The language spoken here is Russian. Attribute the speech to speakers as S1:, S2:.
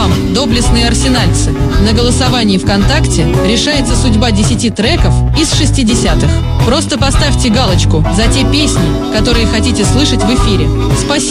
S1: вам, доблестные арсенальцы! На голосовании ВКонтакте решается судьба 10 треков из 60-х. Просто поставьте галочку за те песни, которые хотите слышать в эфире. Спасибо!